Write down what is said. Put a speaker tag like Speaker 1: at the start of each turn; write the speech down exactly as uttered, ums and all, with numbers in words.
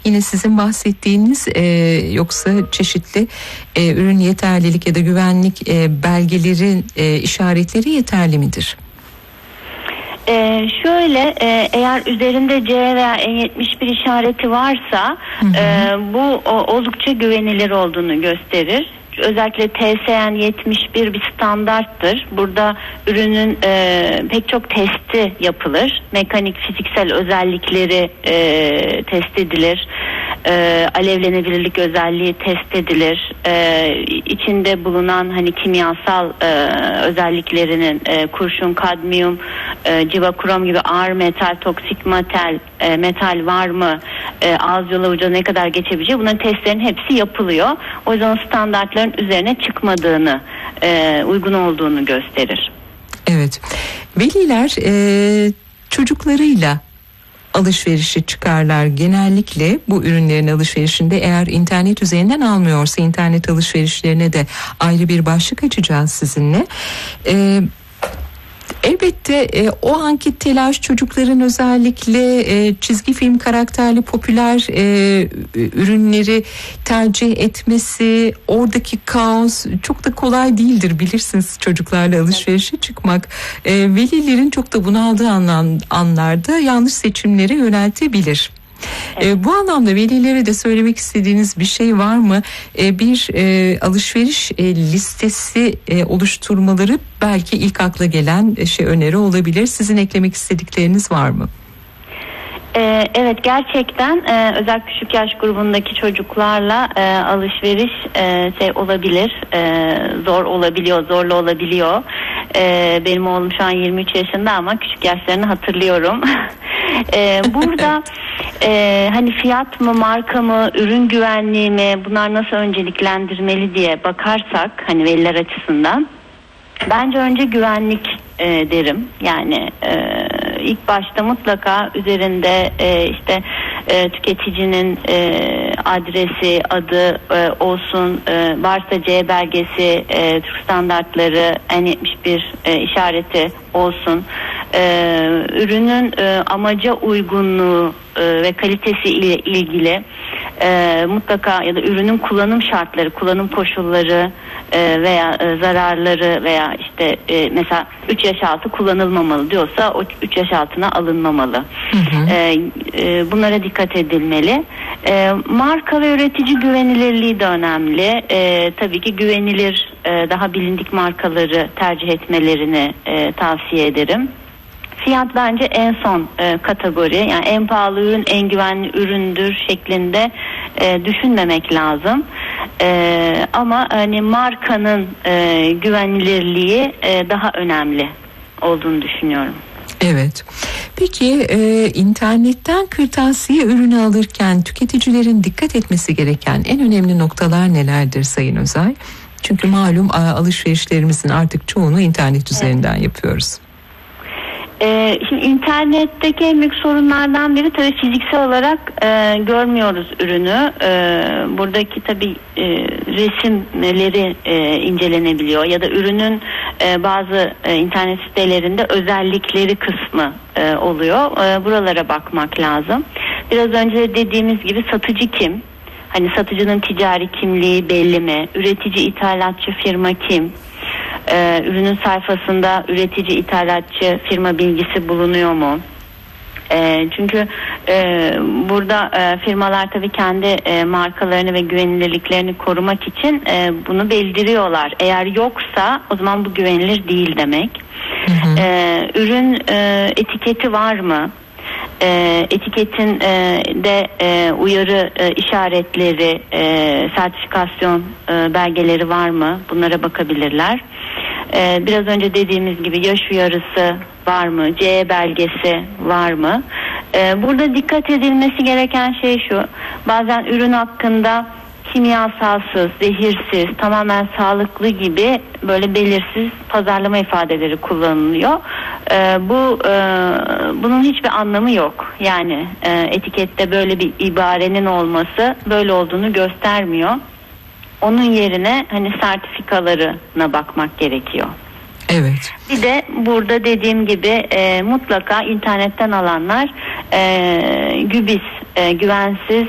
Speaker 1: yine sizin bahsettiğiniz e, yoksa çeşitli e, ürün yeterlilik ya da güvenlik e, belgelerin e, işaretleri yeterli midir?
Speaker 2: Ee, şöyle e, eğer üzerinde C veya E yetmiş bir işareti varsa hı hı. E, bu o, oldukça güvenilir olduğunu gösterir. Özellikle T S N yetmiş bir bir standarttır. Burada ürünün e, pek çok testi yapılır. Mekanik, fiziksel özellikleri e, test edilir. E, alevlenebilirlik özelliği test edilir. E, içinde bulunan hani kimyasal e, özelliklerinin e, kurşun, kadmiyum, e, civa, krom gibi ağır metal, toksik metal, e, metal var mı? E, ağız yolu ucuna ne kadar geçebileceği, bunların testlerin hepsi yapılıyor. O yüzden o standartların üzerine çıkmadığını, e, uygun olduğunu gösterir.
Speaker 1: Evet. Veliler e, çocuklarıyla alışverişe çıkarlar. Genellikle bu ürünlerin alışverişinde eğer internet üzerinden almıyorsa, internet alışverişlerine de ayrı bir başlık açacağız sizinle. Ee, elbette e, o anki telaş, çocukların özellikle e, çizgi film karakterli popüler e, ürünleri tercih etmesi, oradaki kaos çok da kolay değildir, bilirsiniz çocuklarla alışverişe çıkmak. E, velilerin çok da bunaldığı anlam, anlarda yanlış seçimlere yöneltebilir. Evet. E, bu anlamda velilere de söylemek istediğiniz bir şey var mı? E, bir e, alışveriş e, listesi e, oluşturmaları belki ilk akla gelen e, şey öneri olabilir. Sizin eklemek istedikleriniz var mı?
Speaker 2: Ee, evet, gerçekten e, özellikle küçük yaş grubundaki çocuklarla e, alışveriş e, şey olabilir, e, zor olabiliyor, zorlu olabiliyor. E, benim oğlum şu an yirmi üç yaşında ama küçük yaşlarını hatırlıyorum. e, burada e, hani fiyat mı, marka mı, ürün güvenliği mi, bunlar nasıl önceliklendirmeli diye bakarsak hani veliler açısından, bence önce güvenlik e, derim. Yani e, ilk başta mutlaka üzerinde e, işte e, tüketicinin e, adresi, adı e, olsun, e, varsa C belgesi, e, Türk standartları, N yetmiş bir e, işareti olsun. E, ürünün e, amaca uygunluğu e, ve kalitesi ile ilgili e, mutlaka, ya da ürünün kullanım şartları, kullanım koşulları e, veya e, zararları veya işte e, mesela üç yaş altı kullanılmamalı diyorsa o üç yaş altına alınmamalı. Hı hı. E, e, bunlara dikkat edilmeli. E, marka ve üretici güvenilirliği de önemli. E, tabii ki güvenilir, e, daha bilindik markaları tercih etmelerini e, tavsiye ederim. Fiyat bence en son e, kategori, yani en pahalı ürün en güvenli üründür şeklinde e, düşünmemek lazım. E, ama hani markanın e, güvenilirliği e, daha önemli olduğunu düşünüyorum.
Speaker 1: Evet. Peki e, internetten kırtasiye ürünü alırken tüketicilerin dikkat etmesi gereken en önemli noktalar nelerdir Sayın Özay? Çünkü malum alışverişlerimizin artık çoğunu internet üzerinden evet. yapıyoruz.
Speaker 2: Ee, şimdi internetteki en büyük sorunlardan biri tabii fiziksel olarak e, görmüyoruz ürünü. E, buradaki tabii e, resimleri e, incelenebiliyor ya da ürünün e, bazı e, internet sitelerinde özellikleri kısmı e, oluyor. E, buralara bakmak lazım. Biraz önce dediğimiz gibi satıcı kim? Hani satıcının ticari kimliği belli mi? Üretici, ithalatçı firma kim? Ee, ürünün sayfasında üretici, ithalatçı firma bilgisi bulunuyor mu? Ee, çünkü e, burada e, firmalar tabii kendi e, markalarını ve güvenilirliklerini korumak için e, bunu bildiriyorlar. Eğer yoksa o zaman bu güvenilir değil demek. Hı hı. Ee, ürün e, etiketi var mı? E, etiketin e, de e, uyarı e, işaretleri, e, sertifikasyon e, belgeleri var mı? Bunlara bakabilirler. E, biraz önce dediğimiz gibi yaş uyarısı var mı? C belgesi var mı? E, burada dikkat edilmesi gereken şey şu: bazen ürün hakkında kimyasalsız, zehirsiz, tamamen sağlıklı gibi böyle belirsiz pazarlama ifadeleri kullanılıyor. Ee, bu e, bunun hiçbir anlamı yok. Yani e, etikette böyle bir ibarenin olması böyle olduğunu göstermiyor. Onun yerine hani sertifikalarına bakmak gerekiyor.
Speaker 1: Evet.
Speaker 2: Bir de burada dediğim gibi e, mutlaka internetten alanlar e, gübiz, e, güvensiz